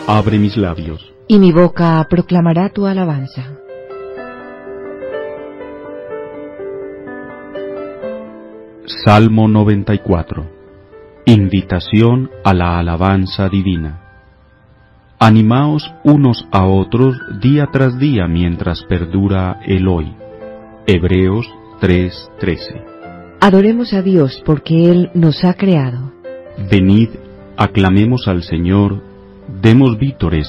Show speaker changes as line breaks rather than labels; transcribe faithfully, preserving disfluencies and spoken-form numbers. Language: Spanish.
Abre mis labios,
y mi boca proclamará tu alabanza.
Salmo noventa y cuatro. Invitación a la alabanza divina. Animaos unos a otros día tras día mientras perdura el hoy. Hebreos tres trece.
Adoremos a Dios porque Él nos ha creado.
Venid, aclamemos al Señor, demos vítores